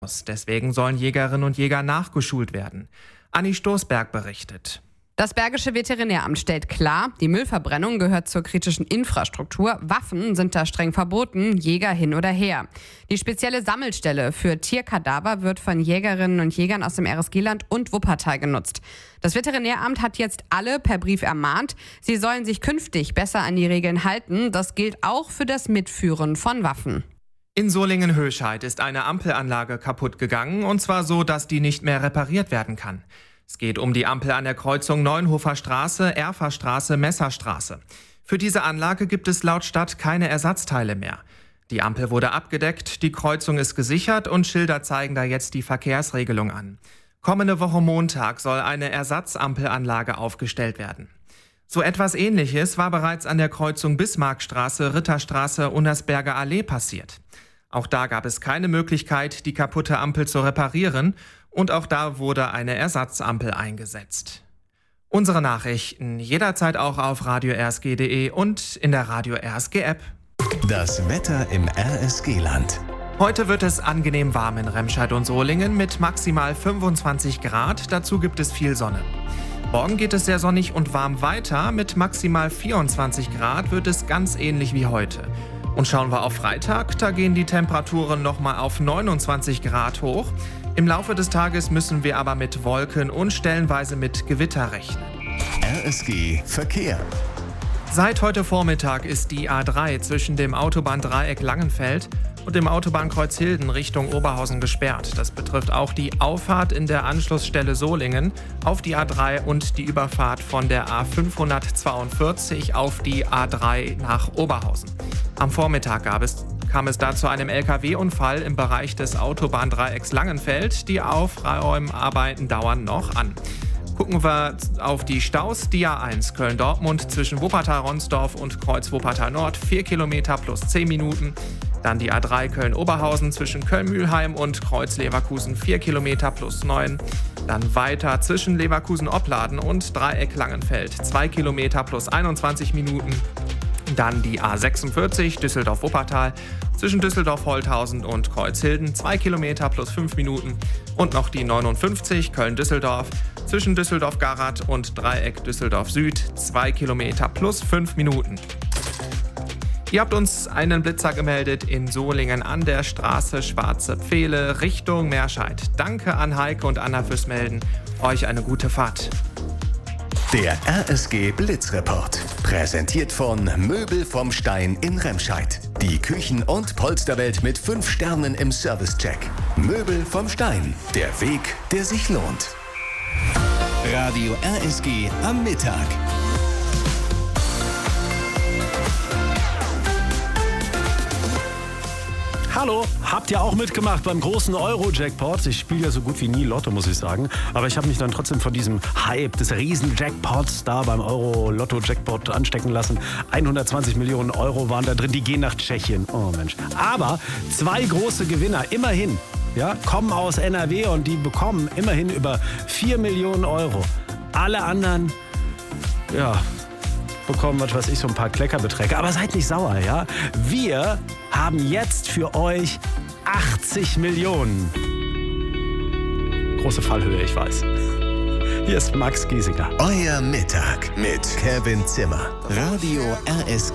Deswegen sollen Jägerinnen und Jäger nachgeschult werden. Anni Stoßberg berichtet. Das Bergische Veterinäramt stellt klar, die Müllverbrennung gehört zur kritischen Infrastruktur. Waffen sind da streng verboten, Jäger hin oder her. Die spezielle Sammelstelle für Tierkadaver wird von Jägerinnen und Jägern aus dem RSG-Land und Wuppertal genutzt. Das Veterinäramt hat jetzt alle per Brief ermahnt, sie sollen sich künftig besser an die Regeln halten. Das gilt auch für das Mitführen von Waffen. In Solingen-Höscheid ist eine Ampelanlage kaputt gegangen, und zwar so, dass die nicht mehr repariert werden kann. Es geht um die Ampel an der Kreuzung Neunhofer Straße, Erferstraße, Messerstraße. Für diese Anlage gibt es laut Stadt keine Ersatzteile mehr. Die Ampel wurde abgedeckt, die Kreuzung ist gesichert und Schilder zeigen da jetzt die Verkehrsregelung an. Kommende Woche Montag soll eine Ersatzampelanlage aufgestellt werden. So etwas Ähnliches war bereits an der Kreuzung Bismarckstraße, Ritterstraße, Unnersberger Allee passiert. Auch da gab es keine Möglichkeit, die kaputte Ampel zu reparieren, und auch da wurde eine Ersatzampel eingesetzt. Unsere Nachrichten jederzeit auch auf radio-rsg.de und in der Radio RSG App. Das Wetter im RSG-Land. Heute wird es angenehm warm in Remscheid und Solingen mit maximal 25 Grad, dazu gibt es viel Sonne. Morgen geht es sehr sonnig und warm weiter, mit maximal 24 Grad wird es ganz ähnlich wie heute. Und schauen wir auf Freitag, da gehen die Temperaturen nochmal auf 29 Grad hoch. Im Laufe des Tages müssen wir aber mit Wolken und stellenweise mit Gewitter rechnen. RSG Verkehr. Seit heute Vormittag ist die A3 zwischen dem Autobahndreieck Langenfeld und dem Autobahnkreuz Hilden Richtung Oberhausen gesperrt. Das betrifft auch die Auffahrt in der Anschlussstelle Solingen auf die A3 und die Überfahrt von der A542 auf die A3 nach Oberhausen. Am Vormittag kam es da zu einem LKW-Unfall im Bereich des Autobahndreiecks Langenfeld. Die Aufräumarbeiten dauern noch an. Gucken wir auf die Staus. Die A1 Köln-Dortmund zwischen Wuppertal-Ronsdorf und Kreuz Wuppertal-Nord 4 Kilometer plus 10 Minuten. Dann die A3 Köln-Oberhausen zwischen Köln-Mühlheim und Kreuz Leverkusen 4 Kilometer plus 9. Dann weiter zwischen Leverkusen-Opladen und Dreieck Langenfeld 2 Kilometer plus 21 Minuten. Dann die A46 Düsseldorf-Wuppertal zwischen Düsseldorf-Holthausen und Kreuzhilden 2 Kilometer plus 5 Minuten. Und noch die 59 Köln-Düsseldorf zwischen Düsseldorf-Garath und Dreieck Düsseldorf-Süd 2 Kilometer plus 5 Minuten. Ihr habt uns einen Blitzer gemeldet in Solingen an der Straße Schwarze Pfähle Richtung Meerscheid. Danke an Heike und Anna fürs Melden. Euch eine gute Fahrt. Der RSG Blitzreport. Präsentiert von Möbel vom Stein in Remscheid. Die Küchen- und Polsterwelt mit 5 Sternen im Servicecheck. Möbel vom Stein. Der Weg, der sich lohnt. Radio RSG am Mittag. Hallo, habt ihr auch mitgemacht beim großen Euro-Jackpot? Ich spiele ja so gut wie nie Lotto, muss ich sagen. Aber ich habe mich dann trotzdem von diesem Hype des Riesen-Jackpots da beim Euro-Lotto-Jackpot anstecken lassen. 120 Millionen Euro waren da drin, die gehen nach Tschechien. Oh Mensch. Aber 2 große Gewinner, immerhin, ja, kommen aus NRW und die bekommen immerhin über 4 Millionen Euro. Alle anderen, ja, bekommen, was weiß ich, so ein paar Kleckerbeträge. Aber seid nicht sauer, ja? Wir haben jetzt für euch 80 Millionen. Große Fallhöhe, ich weiß. Hier ist Max Giesinger. Euer Mittag mit Kevin Zimmer. Radio RSG.